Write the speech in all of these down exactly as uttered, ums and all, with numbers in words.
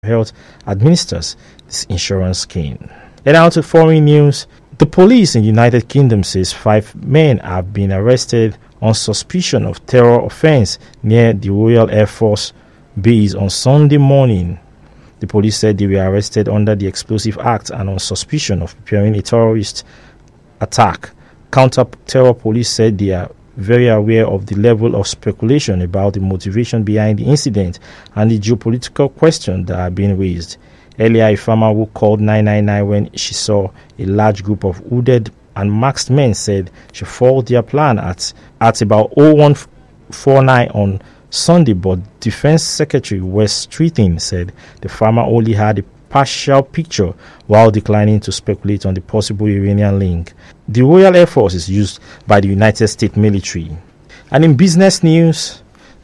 Health administers this insurance scheme. And now to foreign news. The police in the United Kingdom says five men have been arrested on suspicion of terror offense near the Royal Air Force base on Sunday morning. The police said they were arrested under the Explosive Act and on suspicion of preparing a terrorist attack. Counter-terror police said they are very aware of the level of speculation about the motivation behind the incident and the geopolitical questions that are being raised. Earlier, a farmer who called nine nine nine when she saw a large group of hooded and masked men said she foiled their plan at, at about oh one forty-nine on Sunday, but Defense Secretary Wes Streeting said the farmer only had a partial picture while declining to speculate on the possible Iranian link. The Royal Air Force is used by the United States military. And in business news,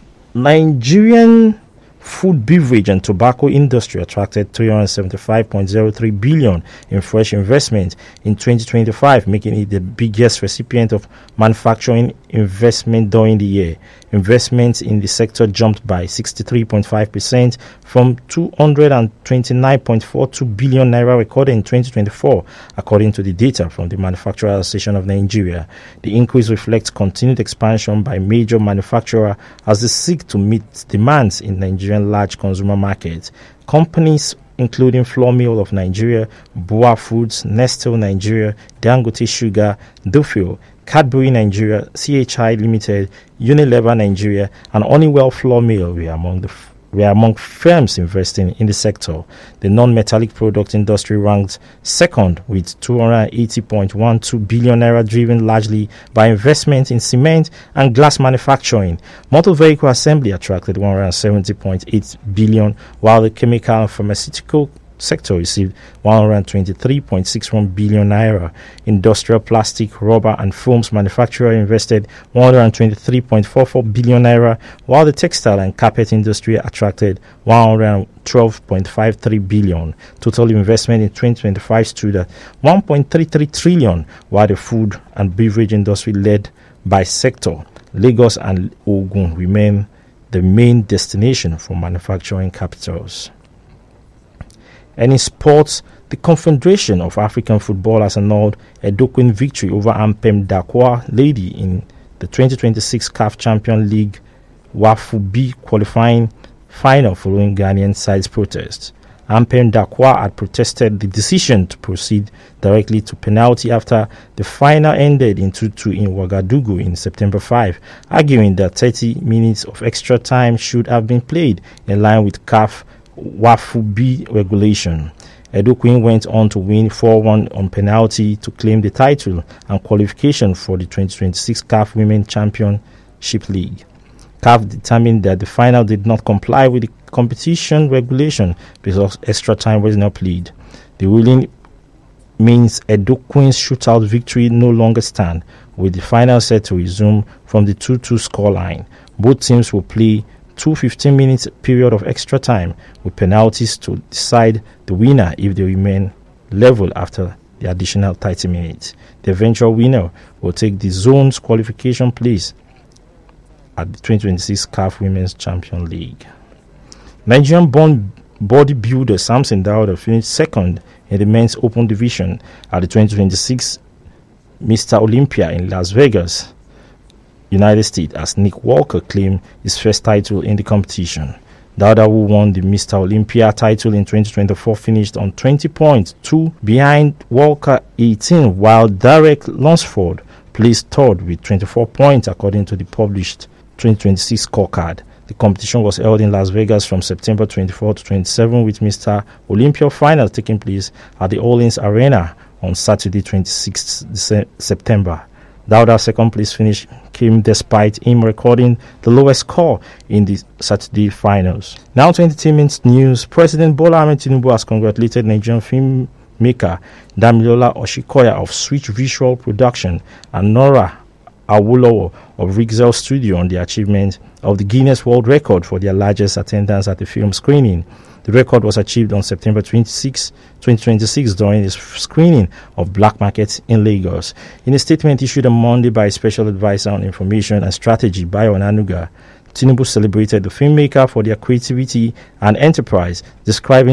Nigerian food, beverage and tobacco industry attracted three hundred seventy-five point zero three billion dollars in fresh investment in twenty twenty-five, making it the biggest recipient of manufacturing investment during the year. Investments in the sector jumped by sixty-three point five percent from two hundred twenty-nine point four two billion naira recorded in twenty twenty-four, according to the data from the Manufacturers Association of Nigeria. The increase reflects continued expansion by major manufacturers as they seek to meet demands in Nigerian large consumer markets. Companies including Flour Mill of Nigeria, Boa Foods, Nestle Nigeria, Dangote Sugar, Dufil, Cadbury Nigeria, C H I Limited, Unilever Nigeria, and Honeywell Flour Mill were among the were among firms investing in the sector. The non-metallic product industry ranked second with two hundred eighty point one two billion naira, driven largely by investment in cement and glass manufacturing. Motor vehicle assembly attracted one hundred seventy point eight billion, while the chemical and pharmaceutical sector received one hundred twenty-three point six one billion naira. Industrial plastic, rubber and foams manufacturer invested one hundred twenty-three point four four billion naira, while the textile and carpet industry attracted one hundred twelve point five three billion. Total investment in twenty twenty-five stood at one point three three trillion, while the food and beverage industry led by sector. Lagos and Ogun remain the main destination for manufacturing capitals. And in sports, the Confederation of African Football has annulled a Edo-Queen victory over Ampem Dakwa Lady in the twenty twenty-six C A F Champions League WAFU B qualifying final following Ghanaian side's protest. Ampem Dakwa had protested the decision to proceed directly to penalty after the final ended in two two in Ouagadougou in September fifth, arguing that thirty minutes of extra time should have been played in line with C A F WAFU B regulation. Edo Queen went on to win four one on penalty to claim the title and qualification for the twenty twenty-six C A F Women's Championship League. C A F determined that the final did not comply with the competition regulation because extra time was not played. The ruling means Edo Queen's shootout victory no longer stand, with the final set to resume from the two two scoreline. Both teams will play two fifteen minutes period of extra time with penalties to decide the winner if they remain level after the additional thirty minutes. The eventual winner will take the zone's qualification place at the twenty twenty-six C A F Women's Champions League. Nigerian-born bodybuilder Samson Dauda finished second in the men's open division at the twenty twenty-six Mister Olympia in Las Vegas, United States, as Nick Walker claimed his first title in the competition. Dauda, who won the Mister Olympia title in twenty twenty-four, finished on twenty points, two behind Walker eighteen, while Derek Lunsford placed third with twenty-four points according to the published twenty twenty-six scorecard. The competition was held in Las Vegas from September twenty-fourth to twenty-seventh, with Mister Olympia finals taking place at the Orleans Arena on Saturday, twenty-sixth September. Dauda's second place finish came despite him recording the lowest score in the Saturday finals. Now to entertainment news. President Bola Ahmed Tinubu has congratulated Nigerian filmmaker Damilola Oshikoya of Switch Visual Production and Nora Awolowo of Rixel Studio on the achievement of the Guinness World Record for their largest attendance at the film screening. The record was achieved on September twenty-sixth, twenty twenty-six during the screening of Black Market in Lagos. In a statement issued on Monday by Special Advisor on Information and Strategy, Bayo Onanuga, Tinubu celebrated the filmmaker for their creativity and enterprise, describing